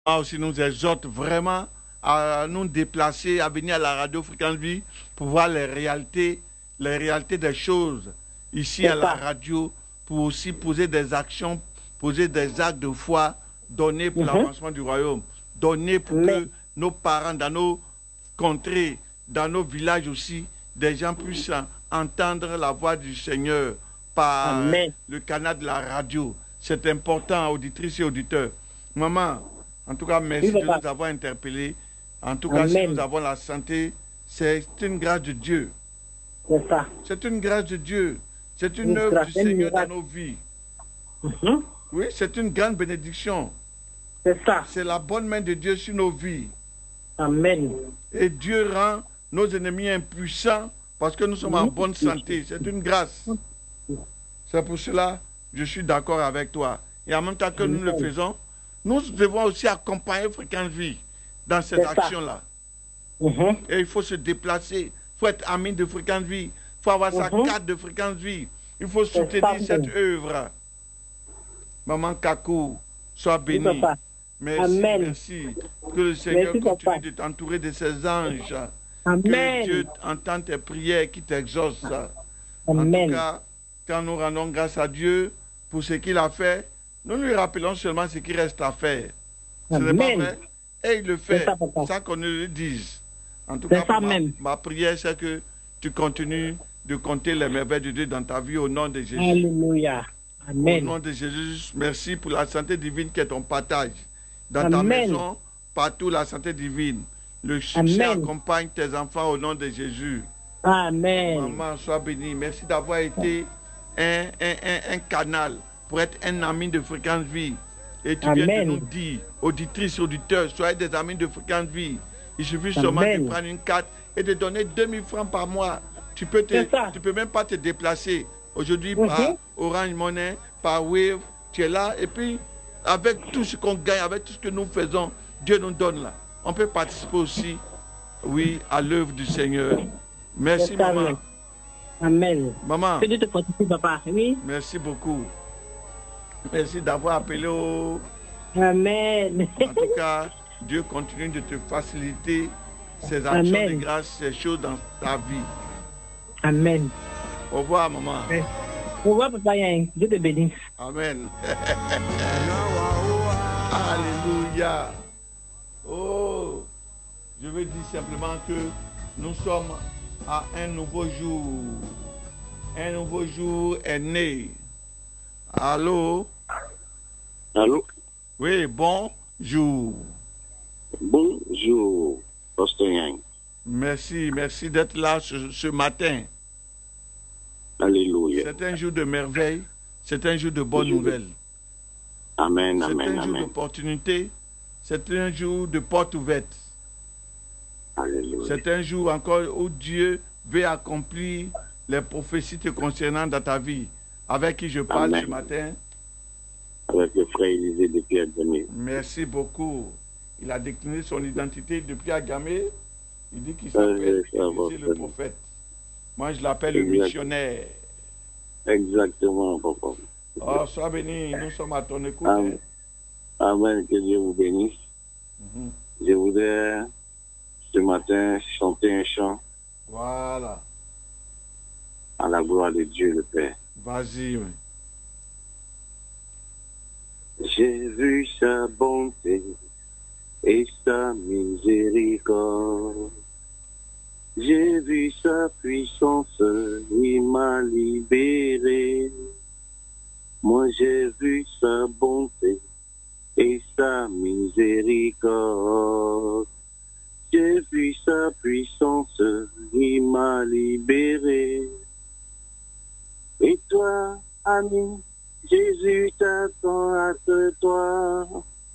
aussi nous exhorte vraiment à nous déplacer, à venir à la radio Fréquence Vie pour voir les réalités des choses ici à la radio, pour aussi poser des actions, poser des actes de foi, donner pour l'avancement du royaume, donner pour que nos parents dans nos contrées, dans nos villages aussi, des gens puissent entendre la voix du Seigneur par le canal de la radio. C'est important, auditrices et auditeurs. Maman, en tout cas, merci de nous avoir interpellés. En tout cas, si nous avons la santé, c'est une grâce de Dieu. C'est ça. C'est une grâce de Dieu. C'est une œuvre du Seigneur dans nos vies. Oui, c'est une grande bénédiction. C'est ça. C'est la bonne main de Dieu sur nos vies. Amen. Et Dieu rend nos ennemis impuissants parce que nous sommes en bonne santé. C'est une grâce. C'est pour cela que je suis d'accord avec toi. Et en même temps que nous le faisons, nous devons aussi accompagner Fréquence Vie dans cette action-là. Et il faut se déplacer. Il faut être ami de Fréquence Vie. Il faut avoir sa carte de Fréquence Vie. Il faut soutenir cette œuvre. Maman Kakou, sois bénie. Merci, merci. Que le Seigneur continue de t'entourer de ses anges. Que Dieu entende tes prières qui t'exaucent. En tout cas, quand nous rendons grâce à Dieu pour ce qu'il a fait, nous lui rappelons seulement ce qui reste à faire. Ce n'est pas vrai? Et il le fait, sans qu'on ne le dise. En tout cas, ma prière, c'est que tu continues de compter les merveilles de Dieu dans ta vie au nom de Jésus. Alléluia. Amen. Au nom de Jésus, merci pour la santé divine qui est ton partage. Dans ta maison, partout, la santé divine. Le succès accompagne tes enfants au nom de Jésus. Amen. Maman, sois bénie. Merci d'avoir été un canal pour être un ami de Fréquence Vie. Et tu viens de nous dire, auditrices, auditeurs, soyez des amis de Fréquence Vie. Il suffit seulement de prendre une carte et de donner 2000 francs par mois. Tu peux même pas te déplacer. Aujourd'hui, par Orange Money, par Wave, tu es là. Et puis, avec tout ce qu'on gagne, avec tout ce que nous faisons, Dieu nous donne là. On peut participer aussi, oui, à l'œuvre du Seigneur. Merci, maman. Amen. Maman. Que Dieu te fortifie, papa. Oui. Merci beaucoup. Merci d'avoir appelé au... Amen. En tout cas, Dieu continue de te faciliter ces actions de grâce, ces choses dans ta vie. Amen. Au revoir, maman. Au revoir, papa Yang. Dieu te bénisse. Amen. Alléluia. Oh, je veux dire simplement que nous sommes à un nouveau jour. Un nouveau jour est né. Allô? Allô? Oui, bonjour. Bonjour, Pasteur Yang. Merci d'être là ce matin. Alléluia. C'est un jour de merveille, c'est un jour de bonnes nouvelles. Amen, c'est amen, un jour d'opportunité, c'est un jour de porte ouverte. Alléluia. C'est un jour encore où Dieu veut accomplir les prophéties te concernant dans ta vie. Avec qui je parle ce matin? Avec le frère Élisée depuis Agamé. Merci beaucoup. Il a décliné son identité depuis Agamé. Il dit qu'il s'appelle Élisée le prophète. Moi, je l'appelle le missionnaire. Exactement, papa. Oh, sois béni, nous sommes à ton écoute. Amen. Amen, que Dieu vous bénisse. Je voudrais ce matin chanter un chant. Voilà. À la gloire de Dieu le Père. Vas-y, oui. J'ai vu sa bonté et sa miséricorde. J'ai vu sa puissance, il m'a libéré. Moi j'ai vu sa bonté et sa miséricorde. J'ai vu sa puissance, il m'a libéré. Et toi, ami, Jésus t'attend à toi.